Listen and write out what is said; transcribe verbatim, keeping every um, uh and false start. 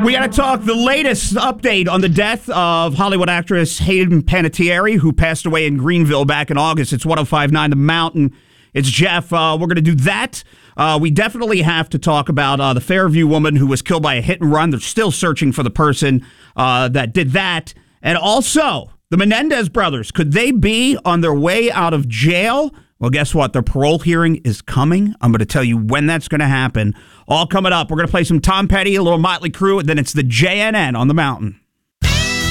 We got to talk the latest update on the death of Hollywood actress Hayden Panettiere, who passed away in Greenville back in August. It's one oh five point nine The Mountain. It's Jeff. Uh, we're going to do that. Uh, we definitely have to talk about uh, the Fairview woman who was killed by a hit and run. They're still searching for the person uh, that did that. And also, the Menendez brothers, could they be on their way out of jail? Well, guess what? Their parole hearing is coming. I'm going to tell you when that's going to happen. All coming up. We're going to play some Tom Petty, a little Motley Crue, and then it's the J N N on the Mountain.